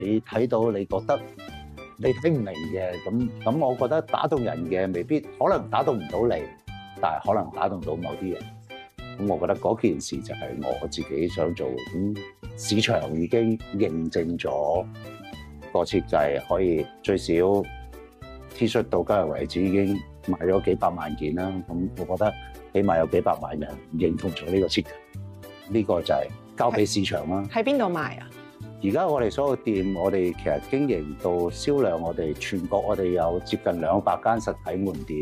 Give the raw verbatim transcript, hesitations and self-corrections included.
你睇到你覺得你睇唔明嘅，咁咁我覺得打動人嘅未必可能打動唔到你，但係可能打動到某啲人。咁我覺得嗰件事就係我自己想做。咁市場已經認證咗個設計可以最少 T 恤到今日為止已經賣咗幾百萬件啦。咁我覺得起碼有幾百萬人認同咗呢個設計。呢個就係交俾市場啦。 喺邊度賣啊？ 而家我哋所有店，我哋其實經營到銷量，我哋全國我哋有接近兩百間實體門店。